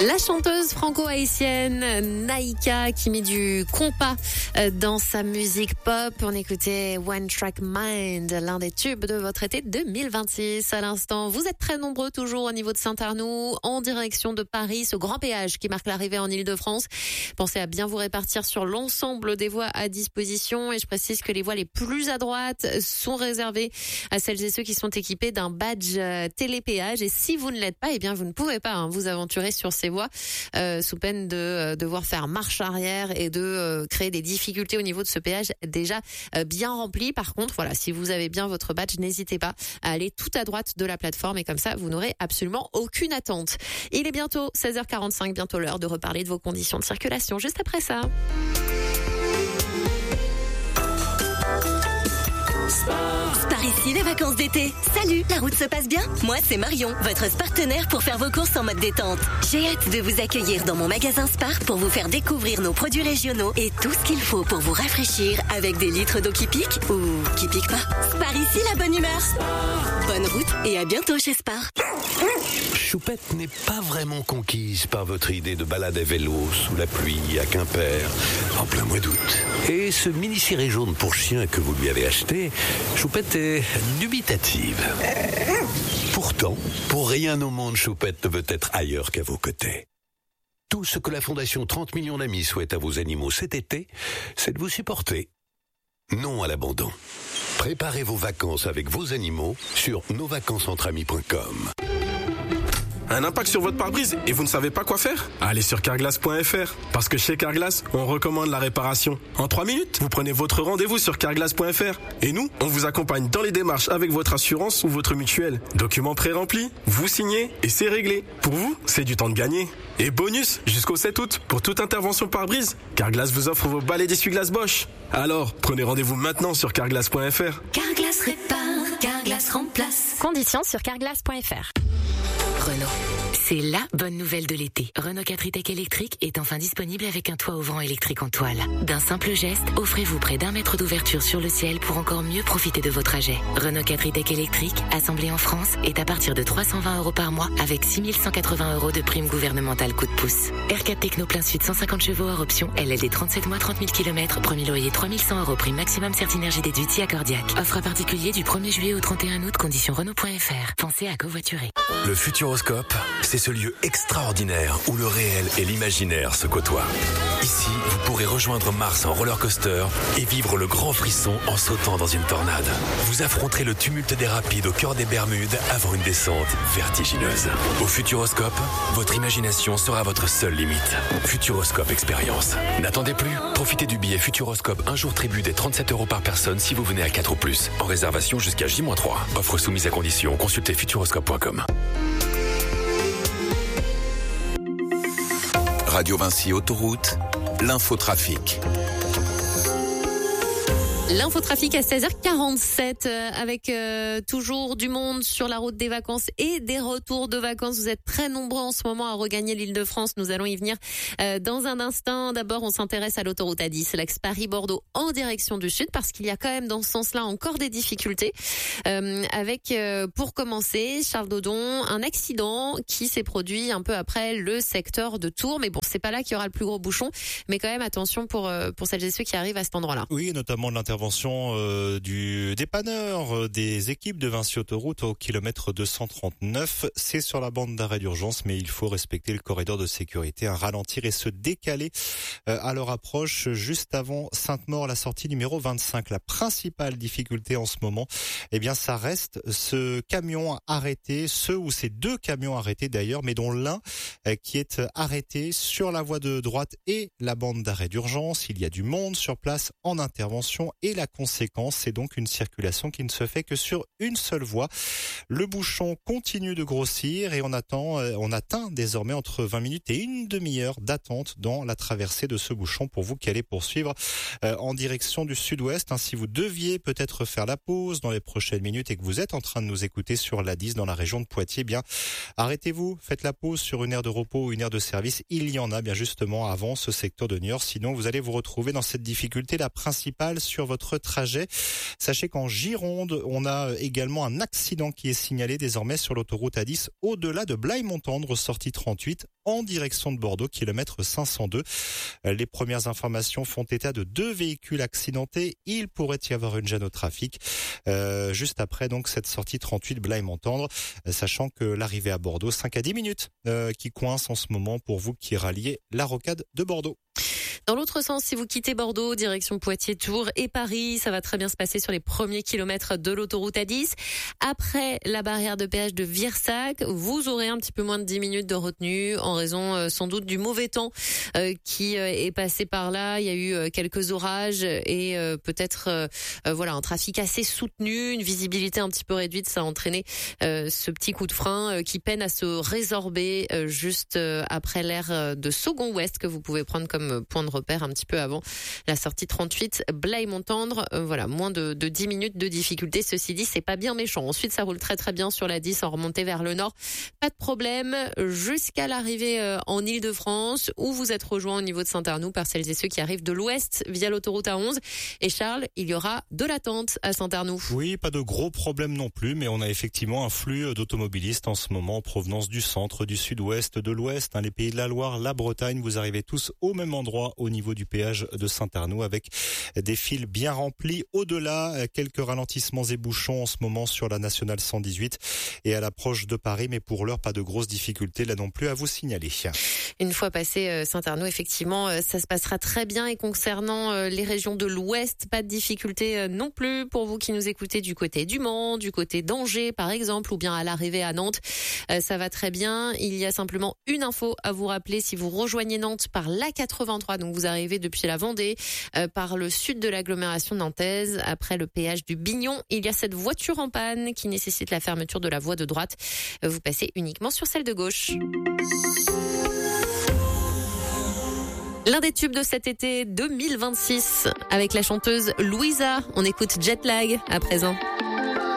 La chanteuse franco-haïtienne Naïka qui met du compas dans sa musique pop. On écoutait One Track Mind, l'un des tubes de votre été 2026. À l'instant, vous êtes très nombreux toujours au niveau de Saint-Arnoux, en direction de Paris, ce grand péage qui marque l'arrivée en Ile-de-France. Pensez à bien vous répartir sur l'ensemble des voies à disposition. Et je précise que les voies les plus à droite sont réservées à celles et ceux qui sont équipés d'un badge télépéage. Et si vous ne l'êtes pas, eh bien vous ne pouvez pas vous aventurer sur ces voies sous peine de devoir faire marche arrière et de créer des difficultés au niveau de ce péage déjà bien rempli. Par contre, voilà, si vous avez bien votre badge, n'hésitez pas à aller tout à droite de la plateforme et comme ça, vous n'aurez absolument aucune attente. Il est bientôt 16h45, bientôt l'heure de reparler de vos conditions de circulation. Juste après ça. Par ici, les vacances d'été. Salut, la route se passe bien? Moi, c'est Marion, votre partenaire pour faire vos courses en mode détente. J'ai hâte de vous accueillir dans mon magasin Spar pour vous faire découvrir nos produits régionaux et tout ce qu'il faut pour vous rafraîchir avec des litres d'eau qui piquent ou qui piquent pas. Spar ici, la bonne humeur. Bonne route et à bientôt chez Spar. Choupette n'est pas vraiment conquise par votre idée de balade à vélo sous la pluie à Quimper en plein mois d'août. Et ce mini-ciré jaune pour chien que vous lui avez acheté, Choupette est dubitative. Pourtant, pour rien au monde, Choupette ne veut être ailleurs qu'à vos côtés. Tout ce que la Fondation 30 millions d'amis souhaite à vos animaux cet été, c'est de vous supporter. Non à l'abandon. Préparez vos vacances avec vos animaux sur nosvacancesentramis.com. Un impact sur votre pare-brise et vous ne savez pas quoi faire? Allez sur carglass.fr. Parce que chez Carglass, on recommande la réparation. En 3 minutes, vous prenez votre rendez-vous sur carglass.fr. Et nous, on vous accompagne dans les démarches avec votre assurance ou votre mutuelle. Documents pré-remplis, vous signez et c'est réglé. Pour vous, c'est du temps de gagner. Et bonus, jusqu'au 7 août, pour toute intervention pare-brise, Carglass vous offre vos balais d'essuie-glace Bosch. Alors, prenez rendez-vous maintenant sur carglass.fr. Carglass répare, Carglass remplace. Conditions sur carglass.fr. Renault. C'est la bonne nouvelle de l'été. Renault 4 e-Tech électrique est enfin disponible avec un toit ouvrant électrique en toile. D'un simple geste, offrez-vous près d'1 mètre d'ouverture sur le ciel pour encore mieux profiter de vos trajets. Renault 4 e-Tech électrique, assemblé en France, est à partir de 320 € par mois avec 6 180 € de prime gouvernementale coup de pouce. R4 Techno plein sud 150 chevaux hors option, LLD 37 mois 30 000 km, premier loyer 3100 €, prime maximum Certinergie déduite si accordiaque. Offre à particulier du 1er juillet au 31 août, conditions Renault.fr. Pensez à covoiturer. Le Futuroscope, c'est ce lieu extraordinaire où le réel et l'imaginaire se côtoient. Ici, vous pourrez rejoindre Mars en roller coaster et vivre le grand frisson en sautant dans une tornade. Vous affronterez le tumulte des rapides au cœur des Bermudes avant une descente vertigineuse. Au Futuroscope, votre imagination sera votre seule limite. Futuroscope Expérience. N'attendez plus, profitez du billet Futuroscope un jour tribu des 37 € par personne si vous venez à 4 ou plus. En réservation jusqu'à J-3. Offre soumise à condition, consultez futuroscope.com. Radio Vinci Autoroute, l'infotrafic. L'infotrafic à 16h47 avec toujours du monde sur la route des vacances et des retours de vacances. Vous êtes très nombreux en ce moment à regagner l'Île-de-France. Nous allons y venir dans un instant. D'abord, on s'intéresse à l'autoroute A10, l'axe Paris-Bordeaux en direction du sud parce qu'il y a quand même dans ce sens-là encore des difficultés. Avec, pour commencer, Charles Dodon, un accident qui s'est produit un peu après le secteur de Tours. Mais bon, c'est pas là qu'il y aura le plus gros bouchon. Mais quand même, attention pour celles et ceux qui arrivent à cet endroit-là. Oui, notamment l'intervention du dépanneur des équipes de Vinci Autoroute au kilomètre 239. C'est sur la bande d'arrêt d'urgence, mais il faut respecter le corridor de sécurité, ralentir et se décaler à leur approche juste avant Sainte-Maure, la sortie numéro 25. La principale difficulté en ce moment, eh bien, ça reste ce camion arrêté, ces deux camions arrêtés d'ailleurs, mais dont l'un qui est arrêté sur la voie de droite et la bande d'arrêt d'urgence. Il y a du monde sur place en intervention et la conséquence, c'est donc une circulation qui ne se fait que sur une seule voie. Le bouchon continue de grossir et on atteint désormais entre 20 minutes et une demi-heure d'attente dans la traversée de ce bouchon pour vous qui allez poursuivre en direction du sud-ouest. Si vous deviez peut-être faire la pause dans les prochaines minutes et que vous êtes en train de nous écouter sur l'A10 dans la région de Poitiers, eh bien arrêtez-vous, faites la pause sur une aire de repos ou une aire de service. Il y en a bien justement avant ce secteur de Niort. Sinon, vous allez vous retrouver dans cette difficulté, la principale sur votre trajet. Sachez qu'en Gironde, on a également un accident qui est signalé désormais sur l'autoroute A10 au-delà de Blaye-Montendre, sortie 38 en direction de Bordeaux, kilomètre 502. Les premières informations font état de 2 véhicules accidentés. Il pourrait y avoir une gêne au trafic juste après donc cette sortie 38 Blaye-Montendre, sachant que l'arrivée à Bordeaux, 5 à 10 minutes qui coince en ce moment pour vous qui ralliez la rocade de Bordeaux. Dans l'autre sens, si vous quittez Bordeaux, direction Poitiers, Tours et Paris, ça va très bien se passer sur les premiers kilomètres de l'autoroute A10. Après la barrière de péage de Virsac, vous aurez un petit peu moins de 10 minutes de retenue en raison sans doute du mauvais temps qui est passé par là. Il y a eu quelques orages et peut-être un trafic assez soutenu, une visibilité un petit peu réduite. Ça a entraîné ce petit coup de frein qui peine à se résorber juste après l'aire de Saugon-Ouest que vous pouvez prendre comme point de repère un petit peu avant la sortie 38 Blaye-Montendre. Moins de 10 minutes de difficulté. Ceci dit, c'est pas bien méchant. Ensuite, ça roule très très bien sur la 10 en remontée vers le nord. Pas de problème jusqu'à l'arrivée en Île-de-France où vous êtes rejoint au niveau de Saint-Arnoux par celles et ceux qui arrivent de l'ouest via l'autoroute A11. Et Charles, il y aura de l'attente à Saint-Arnoux. Oui, pas de gros problèmes non plus, mais on a effectivement un flux d'automobilistes en ce moment en provenance du centre, du sud-ouest, de l'ouest, les pays de la Loire, la Bretagne. Vous arrivez tous au même endroit au niveau du péage de Saint-Arnoux avec des files bien remplies. Au-delà, quelques ralentissements et bouchons en ce moment sur la nationale 118 et à l'approche de Paris, mais pour l'heure, pas de grosses difficultés là non plus à vous signaler. Une fois passé Saint-Arnoux, effectivement, ça se passera très bien. Et concernant les régions de l'Ouest, pas de difficultés non plus pour vous qui nous écoutez du côté du Mans, du côté d'Angers par exemple, ou bien à l'arrivée à Nantes. Ça va très bien. Il y a simplement une info à vous rappeler. Si vous rejoignez Nantes par l'A83, donc vous arrivez depuis la Vendée, par le sud de l'agglomération nantaise, après le péage du Bignon, il y a cette voiture en panne qui nécessite la fermeture de la voie de droite. Vous passez uniquement sur celle de gauche. L'un des tubes de cet été 2026 avec la chanteuse Louisa. On écoute Jet Lag à présent.